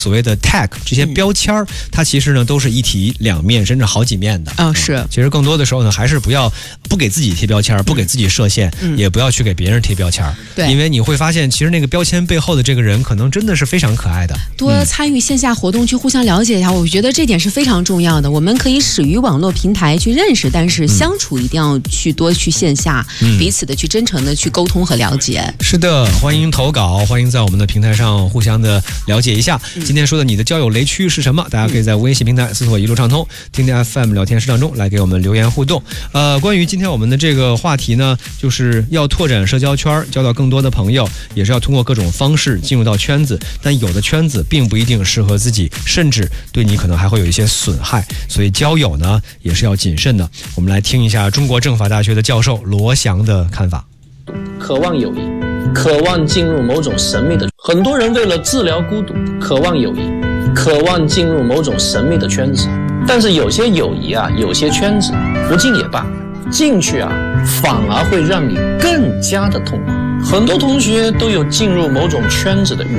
所谓的 tag 这些标签儿，它其实呢都是一体两面甚至好几面的。 是。 其实更多的时候呢，还是不给自己贴标签儿，不给自己设限，也不要去给别人贴标签儿。 对， 因为你会发现，其实那个标签背后的这个人，可能真的是非常可爱的。 多参与线下活动，去互相了解一下，我觉得这点是非常重要的。我们可以始于网络平台去认识，但是相处一定要多去线下，彼此的去真诚的去沟通和了解。 是的，欢迎投稿，欢迎在我们的平台上互相的了解一下。今天说的你的交友雷区是什么？大家可以在微信平台搜索一路畅通，听听 FM 聊天市场中来给我们留言互动。关于今天我们的这个话题呢，就是要拓展社交圈，交到更多的朋友，也是要通过各种方式进入到圈子，但有的圈子并不一定适合自己，甚至对你可能还会有一些损害，所以交友呢也是要谨慎的。我们来听一下中国政法大学的教授罗翔的看法。 渴望友谊，渴望进入某种神秘的，很多人为了治疗孤独，渴望友谊，渴望进入某种神秘的圈子。但是有些友谊啊，有些圈子不进也罢，进去啊反而会让你更加的痛苦。很多同学都有进入某种圈子的欲